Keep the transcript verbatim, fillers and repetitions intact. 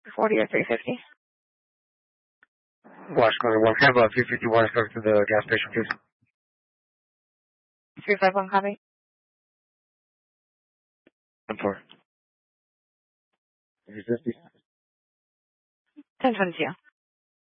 forty or three fifty. Washington one, have a three fifty-one stuck to the gas station, please. three five one, copy. I'm sorry. ten twenty-two.